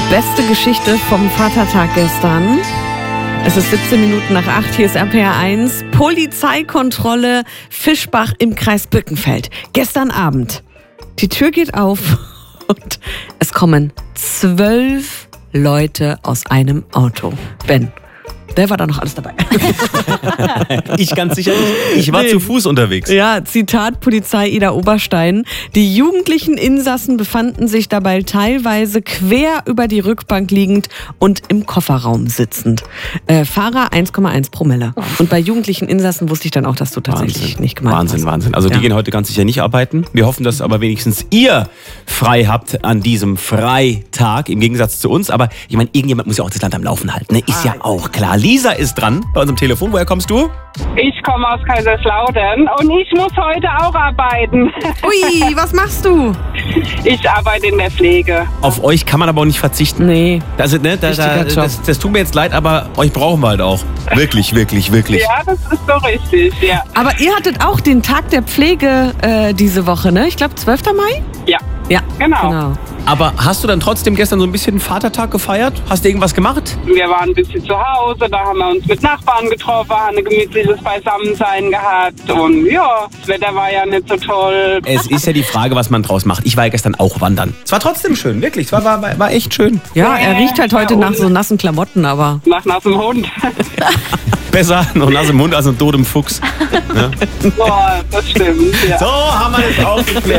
Beste Geschichte vom Vatertag gestern. Es ist 17 Minuten nach 8, hier ist RPR 1. Polizeikontrolle Fischbach im Kreis Bückenfeld. Gestern Abend. Die Tür geht auf und es kommen 12 Leute aus einem Auto. Ben, wer war da noch alles dabei? Ich ganz sicher nicht. Ich war zu Fuß unterwegs. Ja, Zitat Polizei Ida Oberstein. Die jugendlichen Insassen befanden sich dabei teilweise quer über die Rückbank liegend und im Kofferraum sitzend. Fahrer 1,1 Promille. Und bei jugendlichen Insassen wusste ich dann auch, dass du tatsächlich nicht gemeint hast. Wahnsinn. Also die gehen heute ganz sicher nicht arbeiten. Wir hoffen, dass aber wenigstens ihr frei habt an diesem Freitag, im Gegensatz zu uns. Aber ich meine, irgendjemand muss ja auch das Land am Laufen halten. Ne? Ist ja auch klar. Lisa ist dran bei unserem Telefon. Woher kommst du? Ich komme aus Kaiserslautern und ich muss heute auch arbeiten. Ui, was machst du? Ich arbeite in der Pflege. Auf euch kann man aber auch nicht verzichten. Nee. Also, ne, das tut mir jetzt leid, aber euch brauchen wir halt auch. Wirklich. Ja, das ist so richtig, ja. Aber ihr hattet auch den Tag der Pflege diese Woche, ne? Ich glaube 12. Mai? Ja, genau. Aber hast du dann trotzdem gestern so ein bisschen Vatertag gefeiert? Hast du irgendwas gemacht? Wir waren ein bisschen zu Hause, da haben wir uns mit Nachbarn getroffen, haben ein gemütliches Beisammensein gehabt und ja, das Wetter war ja nicht so toll. Es ist ja die Frage, was man draus macht. Ich war ja gestern auch wandern. Es war trotzdem schön, wirklich. Es war echt schön. Ja, er riecht halt heute nach so nassen Klamotten, aber... Nach nassem Hund. Besser noch nass im Mund als ein totem Fuchs. Ja? Boah, das stimmt, ja. So haben wir das aufgeklärt.